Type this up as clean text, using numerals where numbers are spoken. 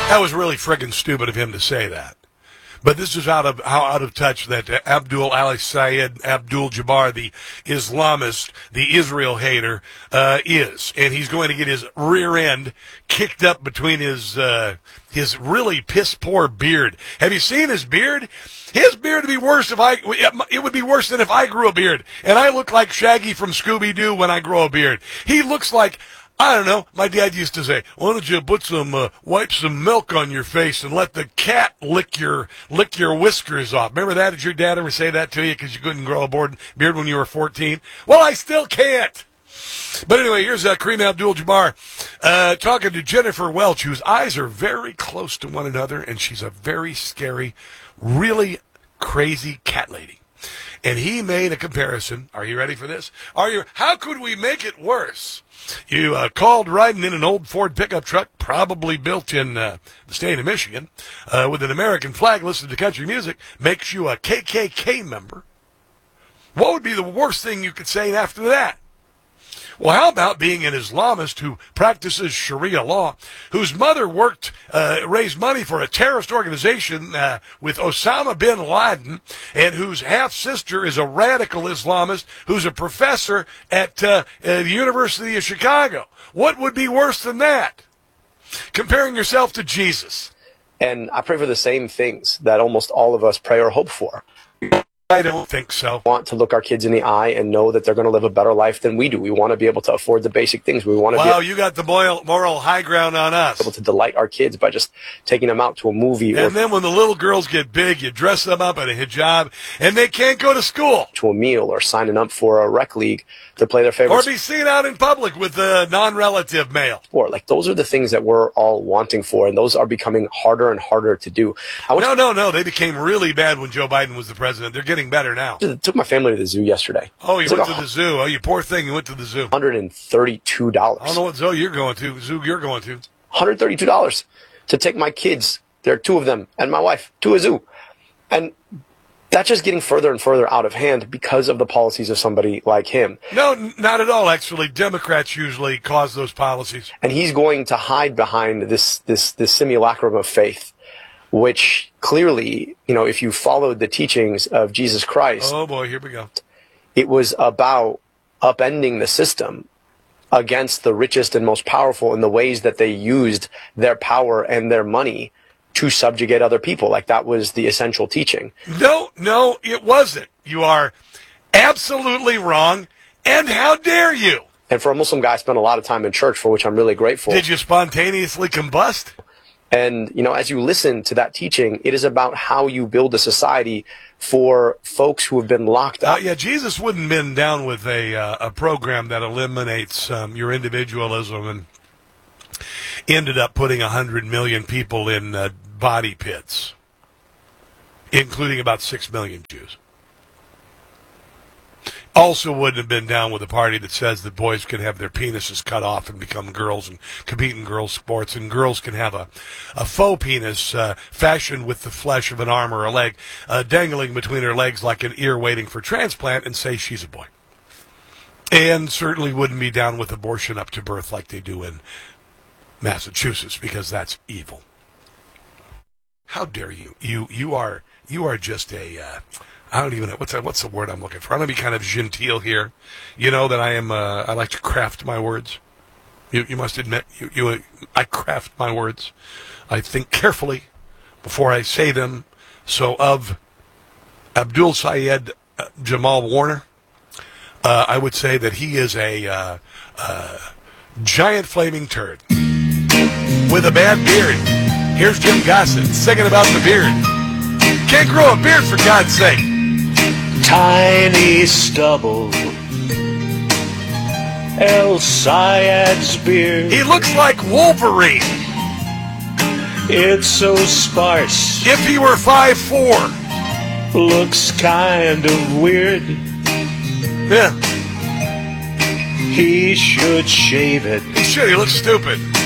That was really friggin' stupid of him to say that. But this is how out of touch that Abdul Ali Syed Abdul-Jabbar, the Islamist, the Israel hater, is. And he's going to get his rear end kicked up between his really piss-poor beard. Have you seen his beard? His beard would be worse it would be worse than if I grew a beard. And I look like Shaggy from Scooby-Doo when I grow a beard. He looks like, I don't know. My dad used to say, "Why don't you put wipe some milk on your face and let the cat lick your whiskers off?" Remember that? Did your dad ever say that to you because you couldn't grow a beard when you were 14? Well, I still can't. But anyway, here's Kareem Abdul-Jabbar talking to Jennifer Welch, whose eyes are very close to one another, and she's a very scary, really crazy cat lady. And he made a comparison. Are you ready for this? How could we make it worse? You called riding in an old Ford pickup truck, probably built in the state of Michigan, with an American flag, listening to country music, makes you a KKK member. What would be the worst thing you could say after that? Well, how about being an Islamist who practices Sharia law, whose mother raised money for a terrorist organization with Osama bin Laden, and whose half-sister is a radical Islamist who's a professor at the University of Chicago? What would be worse than that? Comparing yourself to Jesus. And I pray for the same things that almost all of us pray or hope for. I don't think so. We want to look our kids in the eye and know that they're going to live a better life than we do. We want to be able to afford the basic things. We want to you got the moral high ground on us. Able to delight our kids by just taking them out to a movie. And then when the little girls get big, you dress them up in a hijab, and they can't go to school. To a meal or signing up for a rec league to play their favorite. Or be seen out in public with a non-relative male. Sport. Like, those are the things that we're all wanting for, and those are becoming harder and harder to do. No. They became really bad when Joe Biden was the president. They're getting better now. I took my family to the zoo yesterday. Oh, you went to the zoo. Oh, you poor thing. You went to the zoo. $132. I don't know what zoo you're going to. $132 to take my kids, there are two of them, and my wife, to a zoo. And that's just getting further and further out of hand because of the policies of somebody like him. No, not at all, actually. Democrats usually cause those policies. And he's going to hide behind this simulacrum of faith, which clearly, if you followed the teachings of Jesus Christ. Oh, boy, here we go. It was about upending the system against the richest and most powerful in the ways that they used their power and their money to subjugate other people. Like, that was the essential teaching. No, it wasn't. You are absolutely wrong, and how dare you? And for a Muslim guy, I spent a lot of time in church, for which I'm really grateful. Did you spontaneously combust? And, as you listen to that teaching, it is about how you build a society for folks who have been locked up. Jesus wouldn't been down with a program that eliminates your individualism and ended up putting 100 million people in body pits, including about 6 million Jews. Also wouldn't have been down with a party that says that boys can have their penises cut off and become girls and compete in girls' sports, and girls can have a faux penis fashioned with the flesh of an arm or a leg dangling between her legs like an ear waiting for transplant, and say she's a boy. And certainly wouldn't be down with abortion up to birth like they do in Massachusetts, because that's evil. How dare you? You are just a I don't even know what's the word I'm looking for. I'm gonna be kind of genteel here. You know that I am. I like to craft my words. You must admit I craft my words. I think carefully before I say them. So of Abdul Syed Jamal Warner, I would say that he is a giant flaming turd with a bad beard. Here's Jim Gossett singing about the beard. Can't grow a beard, for God's sake. Tiny stubble, El Syed's beard. He looks like Wolverine. It's so sparse. If he were 5'4". Looks kind of weird. Yeah. He should shave it. He should. He looks stupid.